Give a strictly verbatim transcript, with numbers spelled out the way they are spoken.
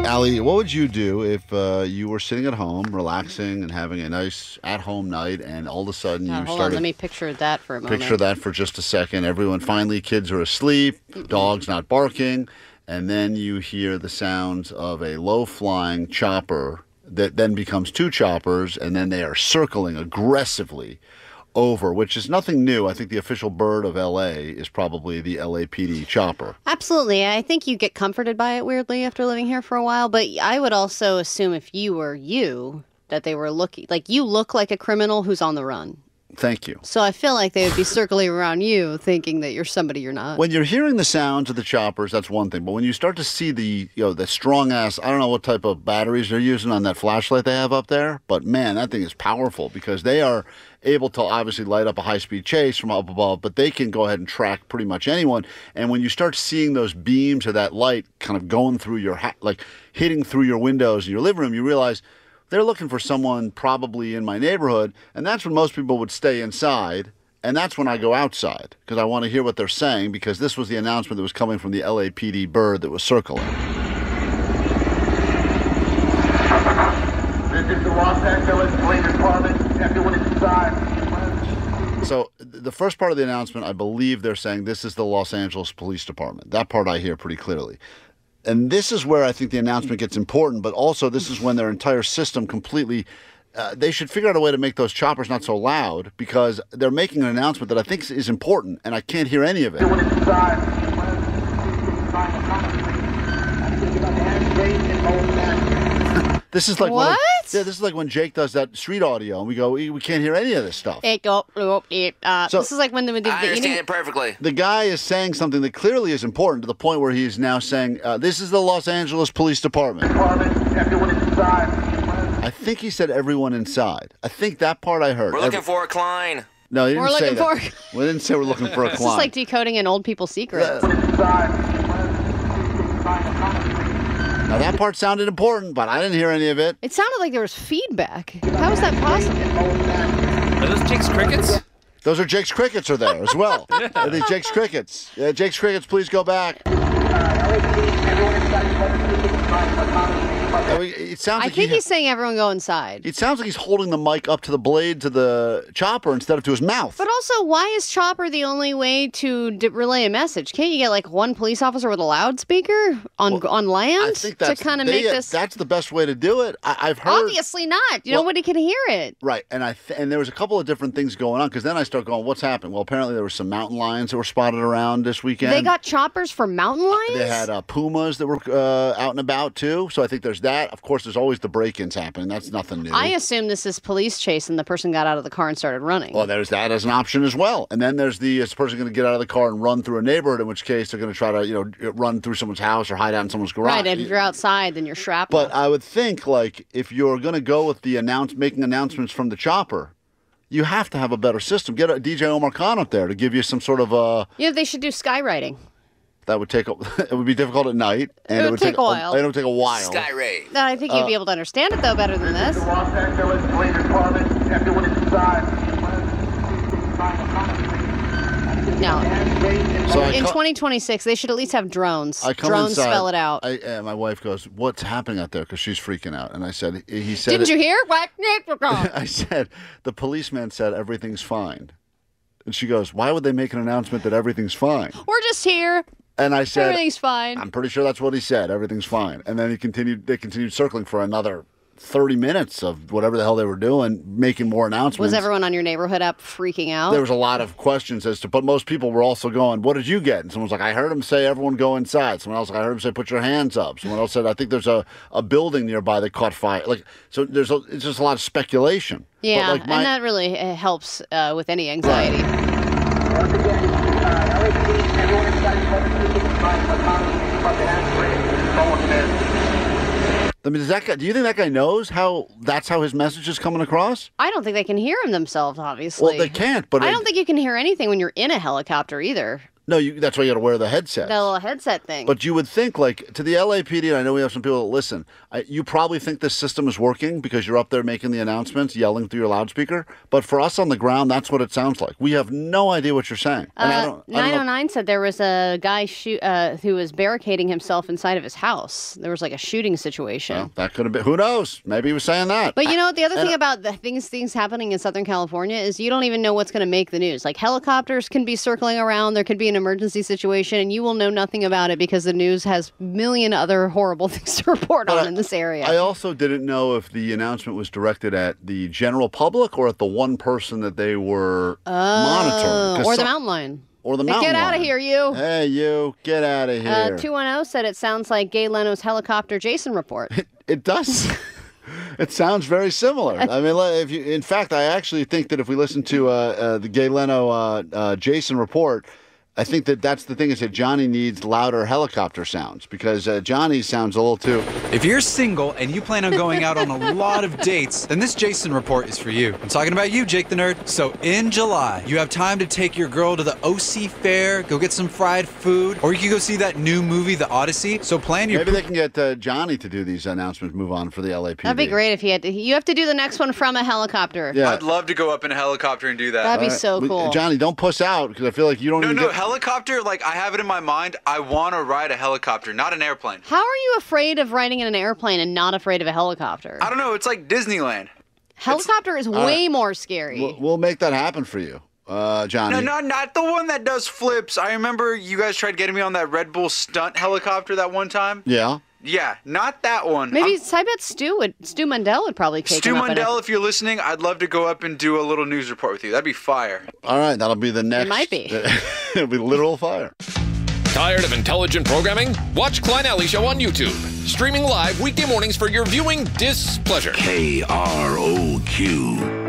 Allie, what would you do if uh, you were sitting at home, relaxing and having a nice at-home night, and all of a sudden Uh, you hold started... on, let me picture that for a moment. Picture that for just a second. Everyone, finally, kids are asleep, Mm-mm. dogs not barking, and then you hear the sounds of a low-flying chopper that then becomes two choppers, and then they are circling aggressively over, which is nothing new. I think the official bird of L A is probably the L A P D chopper. Absolutely. I think you get comforted by it weirdly after living here for a while, but I would also assume if you were you, that they were looking, like you look like a criminal who's on the run. Thank you. So I feel like they would be circling around you thinking that you're somebody you're not. When you're hearing the sounds of the choppers, that's one thing. But when you start to see the, you know, the strong ass, I don't know what type of batteries they're using on that flashlight they have up there, but man, that thing is powerful because they are able to obviously light up a high-speed chase from up above, but they can go ahead and track pretty much anyone. And when you start seeing those beams of that light kind of going through your, ha- like hitting through your windows in your living room, you realize they're looking for someone probably in my neighborhood, and that's when most people would stay inside, and that's when I go outside, because I want to hear what they're saying, because this was the announcement that was coming from the L A P D bird that was circling. This is the Los Angeles Police Department. Everyone inside. So the first part of the announcement, I believe they're saying this is the Los Angeles Police Department. That part I hear pretty clearly. And this is where I think the announcement gets important, but also this is when their entire system completely, uh, they should figure out a way to make those choppers not so loud because they're making an announcement that I think is important, and I can't hear any of it. This is like what? When, yeah, this is like when Jake does that street audio, and we go, we, we can't hear any of this stuff. It, oh, oh, it, uh, So- this is like when the, the, the I understand it perfectly. The guy is saying something that clearly is important to the point where he is now saying, uh, this is the Los Angeles Police Department. Department. Everyone inside. I think he said everyone inside. I think that part I heard. We're looking Every- for a Klein. No, he didn't We're say looking that. for- We didn't say we're looking for a This client. is like decoding an old people's secret. Now that part sounded important, but I didn't hear any of it. It sounded like there was feedback. How is that possible? Are those Jake's crickets? Those are Jake's crickets are there as well. Are these Jake's crickets? Yeah, Jake's crickets, please go back. Uh, It sounds I like think he, he's saying everyone go inside. it sounds like he's holding the mic up to the blade to the chopper instead of to his mouth. But also, why is chopper the only way to d- relay a message? Can't you get like one police officer with a loudspeaker on Well, on land I think that's to kind of they- make this? That's the best way to do it. I, I've heard. Obviously not. You Well- Nobody can hear it. Right, and I th- and there was a couple of different things going on because then I start going, what's happened? Well, apparently there were some mountain lions that were spotted around this weekend. They got choppers for mountain lions. They had uh, pumas that were uh, out and about too. So I think there's that. Of course, there's always the break-ins happening. That's nothing new. I assume this is police chase, and the person got out of the car and started running. Well, there's that as an option as well. And then there's the is the person going to get out of the car and run through a neighborhood, in which case they're going to try to, you know, run through someone's house or hide out in someone's garage. right, and if you're outside, then you're shrapnel. But I would think, like, if you're going to go with the announce, making announcements from the chopper, you have to have a better system. Get a D J Omar Khan up there to give you some sort of uh yeah, they should do skywriting. that would take a, it would be difficult at night, and It would take a while. It would take a while. Sky Ray. No, I think you'd Uh, be able to understand it though better than this. The Los Angeles Police Department. Everyone inside. No, So I in ca- twenty twenty-six, they should at least have drones. I come drones inside. spell it out. I, uh, my wife goes, "What's happening out there?" Because she's freaking out, and I said, "He said." Didn't it- you hear? What? I said, "The policeman said everything's fine," and she goes, "Why would they make an announcement that everything's fine?" We're just here. And I said, Everything's fine. I'm pretty sure that's what he said. Everything's fine. And then he continued. They continued circling for another thirty minutes of whatever the hell they were doing, making more announcements. Was everyone on your neighborhood app freaking out? There was a lot of questions as to, but most people were also going, "What did you get?" And someone's like, "I heard him say everyone go inside." Someone else, like, "I heard him say put your hands up." Someone else said, "I think there's a, a building nearby that caught fire." Like, so there's a, it's just a lot of speculation. yeah, but like my, and that really uh, helps uh, with any anxiety. Once again, uh, L A P D, everyone inside. I mean, does that guy? Do you think that guy knows how that's how his message is coming across? I don't think they can hear him themselves, obviously. Well, they can't. But I it- don't think you can hear anything when you're in a helicopter either. No, you, that's why you got to wear the headset. The little headset thing. But you would think, like, to the L A P D, and I know we have some people that listen, I, you probably think this system is working because you're up there making the announcements, yelling through your loudspeaker. But for us on the ground, that's what it sounds like. We have no idea what you're saying. And uh, I don't, I don't nine oh nine know. said there was a guy shoot, uh, who was barricading himself inside of his house. There was like a shooting situation. Well, that could have been. Who knows? Maybe he was saying that. But you know, the other And- thing about the things things happening in Southern California is you don't even know what's going to make the news. Like helicopters can be circling around. There could be an emergency situation, and you will know nothing about it because the news has a million other horrible things to report But on I- in this area. I also didn't know if the announcement was directed at the general public or at the one person that they were monitoring. 'Cause or the some- mountain lion. Or the Hey, mountain get out of lion. here, you. Hey, you, get out of here. Uh, two one zero said it sounds like Gay Leno's helicopter Jason report. It does. It sounds very similar. I mean, if you, in fact, I actually think that if we listen to uh, uh, the Gay Leno uh, uh, Jason report, I think that that's the thing is that Johnny needs louder helicopter sounds because uh, Johnny sounds a little too. If you're single and you plan on going out on a lot of dates, then this Jason report is for you. I'm talking about you, Jake the Nerd. So in July, you have time to take your girl to the O C Fair, go get some fried food, or you can go see that new movie, The Odyssey. So plan your... Maybe they can get uh, Johnny to do these announcements. Move on for the L A P D. That'd be great if he had to. You have to do the next one from a helicopter. Yeah. I'd love to go up in a helicopter and do that. That'd be All right. so We- cool. Johnny, don't puss out because I feel like you don't No, even no, get... helicopter, like, I have it in my mind. I want to ride a helicopter, not an airplane. How are you afraid of riding in an airplane and not afraid of a helicopter? I don't know, it's like Disneyland. Helicopter is way more scary. We'll, we'll make that happen for you, uh, Johnny. No, no, not the one that does flips. I remember you guys tried getting me on that Red Bull stunt helicopter that one time. Yeah. Yeah, not that one. Maybe I'm- I bet Stu would. Stu Mundell would probably take Stu him up in Mundell, if you're listening, I'd love to go up and do a little news report with you. That'd be fire. All right, that'll be the next. might be. It'll be literal fire. Tired of intelligent programming? Watch Klein Alley Show on YouTube. Streaming live weekday mornings for your viewing displeasure. K R O Q.